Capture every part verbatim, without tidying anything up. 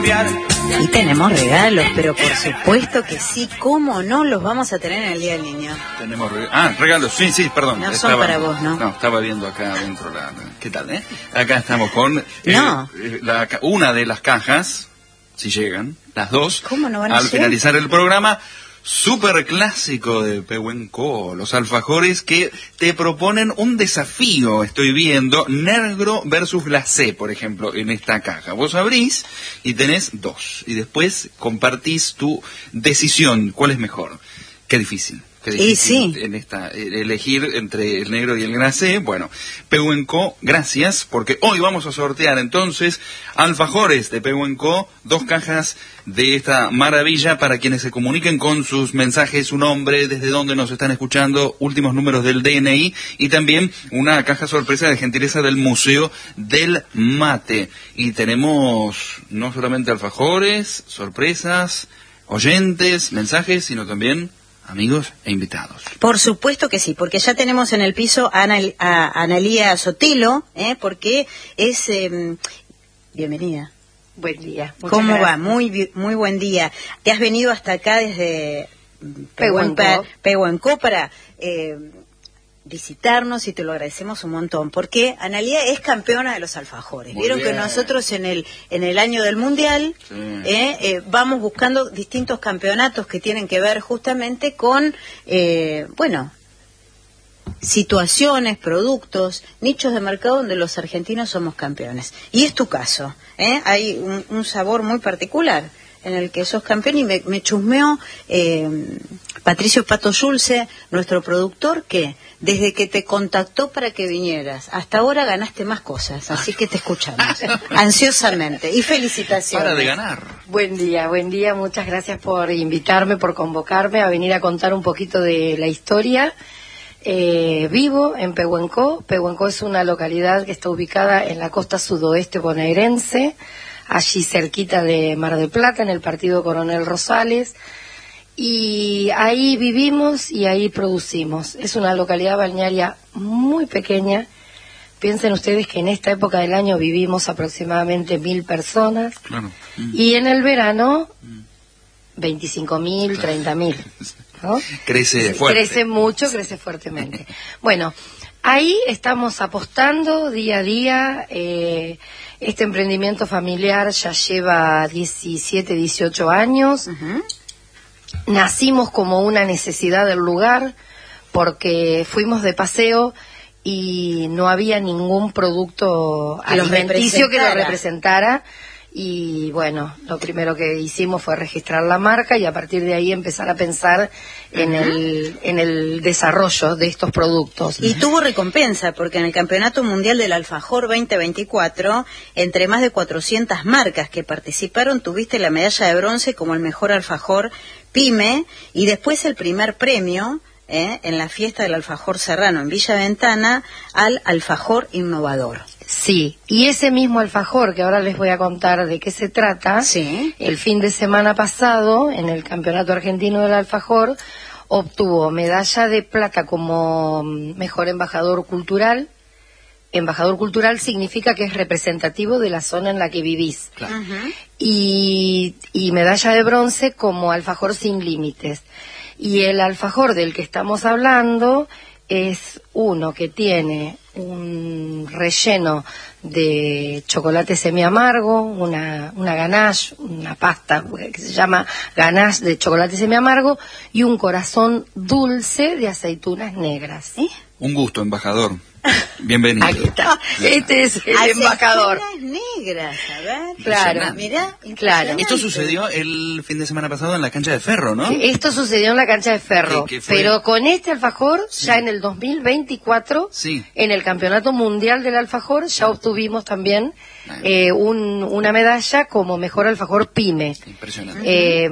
Y tenemos regalos, pero por supuesto que sí, ¿cómo no los vamos a tener en el Día del Niño? Tenemos regalos. Ah, regalos, sí, sí, perdón. No son estaba, para vos, ¿no? No, estaba viendo acá adentro la... ¿Qué tal, eh? Acá estamos con... Eh, no. La, una de las cajas, si llegan, las dos. ¿Cómo no van a Al llegar? finalizar el programa... Súper clásico de Pehuenco, los alfajores que te proponen un desafío, estoy viendo, negro versus glacé, por ejemplo, en esta caja. Vos abrís y tenés dos, y después compartís tu decisión, ¿cuál es mejor? Qué difícil. Qué difícil y sí. en esta, elegir entre el negro y el glacé. Bueno, Pehuenco, gracias, porque hoy vamos a sortear entonces alfajores de Pehuenco, dos cajas de esta maravilla para quienes se comuniquen con sus mensajes, su nombre, desde dónde nos están escuchando, últimos números del D N I y también una caja sorpresa de gentileza del Museo del Mate. Y tenemos no solamente alfajores, sorpresas, oyentes, mensajes, sino también amigos e invitados. Por supuesto que sí, porque ya tenemos en el piso a, Anal a Analía Sotelo, ¿eh? Porque es... Eh, bienvenida. Buen día. ¿Cómo gracias. va? Muy muy buen día. Te has venido hasta acá desde Pehuenco, Pehuenco para eh, visitarnos y te lo agradecemos un montón, porque Analía es campeona de los alfajores. Muy Vieron bien. que nosotros en el en el año del Mundial Sí. eh, eh, vamos buscando distintos campeonatos que tienen que ver justamente con, eh, bueno... situaciones, productos, nichos de mercado donde los argentinos somos campeones. Y es tu caso, ¿eh? Hay un, un sabor muy particular en el que sos campeón y me, me chusmeó eh, Patricio Pato Schulze, nuestro productor, que desde que te contactó para que vinieras, hasta ahora ganaste más cosas, así que te escuchamos ansiosamente y felicitaciones. Para de ganar. Buen día, buen día. Muchas gracias por invitarme, por convocarme a venir a contar un poquito de la historia. Eh, vivo en Pehuenco. Pehuenco es una localidad que está ubicada en la costa sudoeste bonaerense, allí cerquita de Mar del Plata, en el partido Coronel Rosales, y ahí vivimos y ahí producimos. Es una localidad balnearia muy pequeña. Piensen ustedes que en esta época del año vivimos aproximadamente mil personas, Claro. Mm. y en el verano veinticinco mil, treinta mil. ¿No? Crece Sí, fuerte. crece mucho, crece fuertemente. Bueno, ahí estamos apostando día a día. Eh, este emprendimiento familiar ya lleva diecisiete, dieciocho años. Uh-huh. Nacimos como una necesidad del lugar porque fuimos de paseo y no había ningún producto Que lo alimenticio que lo representara. representara. Y bueno, lo primero que hicimos fue registrar la marca y a partir de ahí empezar a pensar en el en el desarrollo de estos productos. Y tuvo recompensa, porque en el Campeonato Mundial del Alfajor veinte veinticuatro, entre más de cuatrocientas marcas que participaron, tuviste la medalla de bronce como el mejor alfajor PYME, y después el primer premio eh, en la fiesta del alfajor serrano en Villa Ventana al alfajor innovador. Sí, y ese mismo alfajor, que ahora les voy a contar de qué se trata, Sí. el fin de semana pasado, en el Campeonato Argentino del Alfajor, obtuvo medalla de plata como mejor embajador cultural. Embajador cultural significa que es representativo de la zona en la que vivís. Claro. Uh-huh. Y, y medalla de bronce como alfajor sin límites. Y el alfajor del que estamos hablando es uno que tiene un relleno de chocolate semiamargo, una, una ganache, una pasta que se llama ganache de chocolate semiamargo, y un corazón dulce de aceitunas negras. ¿Eh? Un gusto, embajador. Bienvenido. Aquí está. Este es el Aceitunas embajador. negras, a ver. Claro. Mirá, Claro. Esto sucedió el fin de semana pasado en la cancha de Ferro, ¿no? Esto sucedió en la cancha de Ferro, ¿Qué- qué fue? pero con este alfajor, Sí. ya en el dos mil veinticuatro, Sí. en el Campeonato Mundial del Alfajor, ya obtuvimos también Ah. eh, un- una medalla como mejor alfajor PYME. Impresionante. Eh,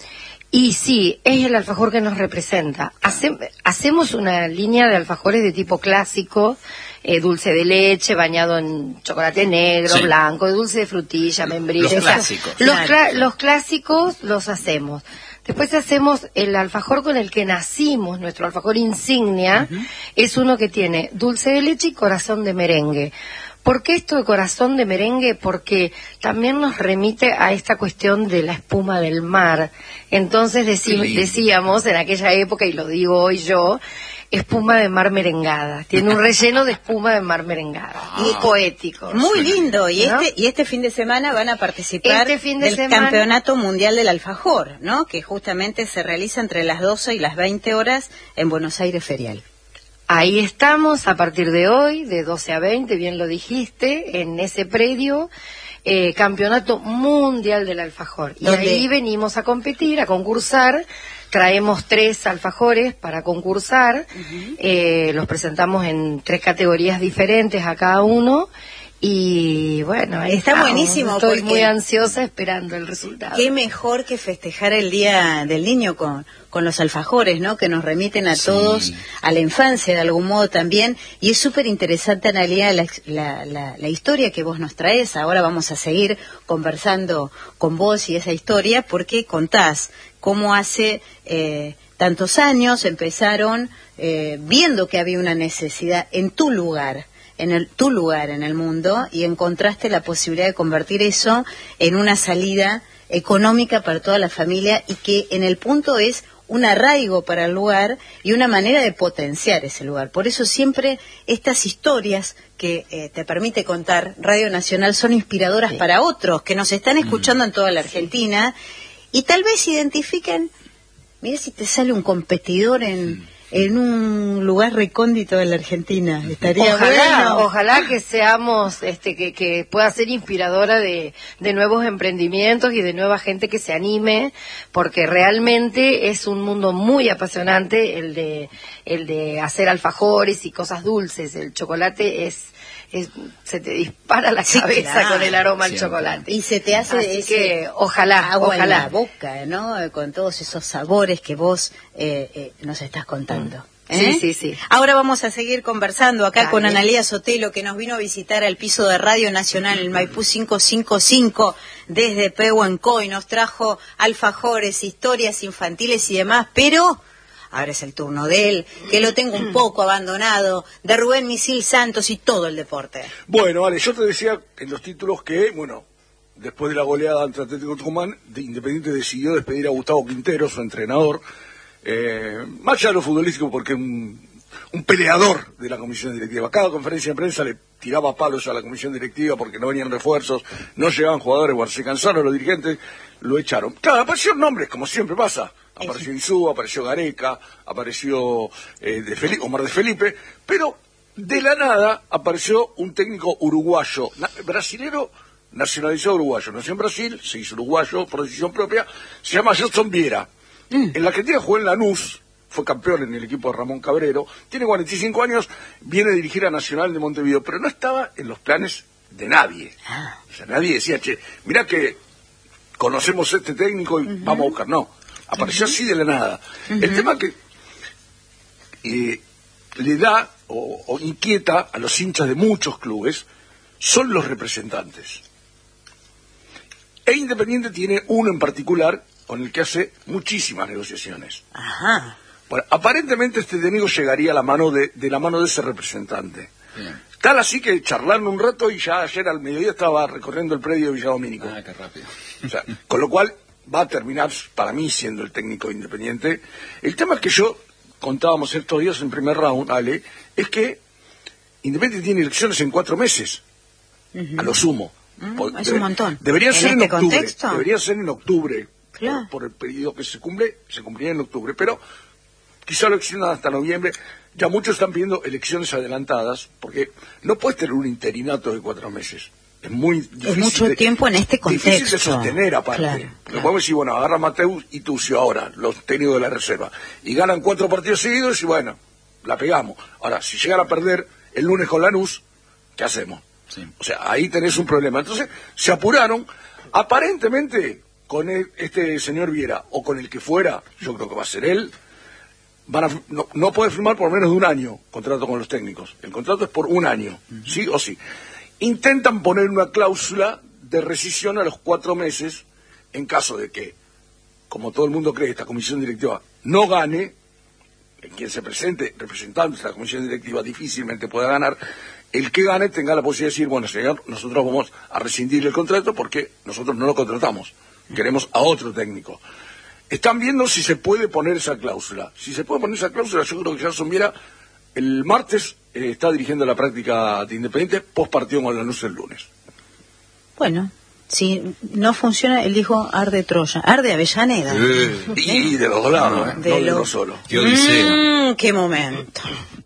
y sí, es el alfajor que nos representa. Hace- hacemos una línea de alfajores de tipo clásico, eh, dulce de leche, bañado en chocolate negro, Sí. blanco, dulce de frutilla, membrillo. Los o sea, clásicos. Los, Claro. cla- los clásicos los hacemos. Después hacemos el alfajor con el que nacimos, nuestro alfajor insignia, Ujú. es uno que tiene dulce de leche y corazón de merengue. ¿Por qué esto de corazón de merengue? Porque también nos remite a esta cuestión de la espuma del mar. Entonces decí, decíamos en aquella época, y lo digo hoy yo, espuma de mar merengada. Tiene un relleno de espuma de mar merengada. Y es poético. Muy lindo. Y ¿no? este y este fin de semana van a participar este fin de del semana... Campeonato Mundial del Alfajor, ¿no? Que justamente se realiza entre las doce y las veinte horas en Buenos Aires Ferial. Ahí estamos, a partir de hoy, de doce a veinte, bien lo dijiste, en ese predio, eh, Campeonato Mundial del Alfajor. Y ¿Dónde? ahí venimos a competir, a concursar. Traemos tres alfajores para concursar, uh-huh. eh, los presentamos en tres categorías diferentes a cada uno, y bueno, ahí está estamos. buenísimo. Estoy porque muy ansiosa esperando el resultado. Qué mejor que festejar el Día del Niño con, con los alfajores, ¿no? Que nos remiten a sí. todos a la infancia de algún modo también, y es súper interesante, Analía, la, la, la, la historia que vos nos traes. Ahora vamos a seguir conversando con vos y esa historia, porque contás cómo hace eh, tantos años empezaron eh, viendo que había una necesidad en tu lugar, en el, tu lugar en el mundo, y encontraste la posibilidad de convertir eso en una salida económica para toda la familia, y que en el punto es un arraigo para el lugar y una manera de potenciar ese lugar. Por eso siempre estas historias que eh, te permite contar Radio Nacional son inspiradoras sí. para otros que nos están escuchando mm. en toda la Argentina. Sí. Y tal vez identifiquen, mira si te sale un competidor en, en un lugar recóndito de la Argentina. Estaría ojalá, bueno. Ojalá que seamos, este, que, que pueda ser inspiradora de, de nuevos emprendimientos y de nueva gente que se anime, porque realmente es un mundo muy apasionante el de, el de hacer alfajores y cosas dulces. El chocolate es... Es, se te dispara la cabeza sí, claro, con el aroma al chocolate. Y se te hace Así que ojalá, agua ojalá. en la boca, ¿no? Con todos esos sabores que vos eh, eh, nos estás contando. ¿Eh? Sí, sí, sí. Ahora vamos a seguir conversando acá Dale. con Analía Sotelo, que nos vino a visitar al piso de Radio Nacional, el Maipú quinientos cincuenta y cinco, desde Pehuenco, y nos trajo alfajores, historias infantiles y demás, pero... Ahora es el turno de él, que lo tengo un poco abandonado, de Rubén Misil Santos y todo el deporte. Bueno, Ale, yo te decía en los títulos que, bueno, después de la goleada ante Atlético Tucumán, de Independiente decidió despedir a Gustavo Quintero, su entrenador, eh, más allá de lo futbolístico, porque un, un peleador de la comisión directiva. Cada conferencia de prensa le tiraba palos a la comisión directiva porque no venían refuerzos, no llegaban jugadores, bueno, se cansaron los dirigentes, lo echaron. Claro, aparecieron nombres, como siempre pasa. Apareció Insúa, apareció Gareca, apareció eh, de Felipe, Omar de Felipe, pero de la nada apareció un técnico uruguayo, na, brasilero nacionalizado uruguayo. Nació en Brasil, se hizo uruguayo por decisión propia, se llama Gelson Viera. Mm. En la Argentina jugó en Lanús, fue campeón en el equipo de Ramón Cabrero, tiene cuarenta y cinco años, viene a dirigir a Nacional de Montevideo, pero no estaba en los planes de nadie. Ah. O sea, nadie decía, che, mirá que conocemos a este técnico y uh-huh. vamos a buscar. No. Apareció así de la nada. Uh-huh. El tema que eh, le da o, o inquieta a los hinchas de muchos clubes son los representantes. E Independiente tiene uno en particular con el que hace muchísimas negociaciones. Ajá. Bueno, aparentemente este técnico llegaría a la mano de, de la mano de ese representante. Bien. Tal así que charlando un rato y ya ayer al mediodía estaba recorriendo el predio de Villadomínico. Ah, qué rápido. O sea, con lo cual va a terminar, para mí, siendo el técnico de Independiente. El tema que yo contábamos estos días en primer round, Ale, es que Independiente tiene elecciones en cuatro meses, uh-huh. a lo sumo. Uh-huh. Por, es debe, un montón. Debería ser este en octubre. Contexto? Debería ser en octubre. Claro. Por, por el periodo que se cumple, se cumpliría en octubre. Pero quizá lo extiendan hasta noviembre. Ya muchos están pidiendo elecciones adelantadas, porque no puedes tener un interinato de cuatro meses. Es muy difícil. Es mucho de, tiempo en este contexto. Difícil de sostener, aparte. Claro, claro. claro. Podemos decir, bueno, agarra Mateus y Tucio ahora, los técnicos de la reserva. Y ganan cuatro partidos seguidos y bueno, la pegamos. Ahora, si llegan a perder el lunes con Lanús, ¿qué hacemos? Sí. O sea, ahí tenés un problema. Entonces, se apuraron. Aparentemente, con el, este señor Viera, o con el que fuera, yo creo que va a ser él, van a, no, no puede firmar por menos de un año contrato con los técnicos. El contrato es por un año, uh-huh. sí o sí. Intentan poner una cláusula de rescisión a los cuatro meses en caso de que, como todo el mundo cree, esta comisión directiva no gane, en quien se presente representante de la comisión directiva difícilmente pueda ganar, el que gane tenga la posibilidad de decir, bueno, señor, nosotros vamos a rescindir el contrato porque nosotros no lo contratamos, queremos a otro técnico. Están viendo si se puede poner esa cláusula. Si se puede poner esa cláusula, yo creo que Gerson Viera el martes eh, está dirigiendo la práctica de Independiente, post partido con Lanús el lunes. Bueno, si no funciona, él dijo arde Troya, arde Avellaneda. Eh, y de los dos lados, ¿eh? De no de lo... uno solo. Qué odisea. Mm, qué momento.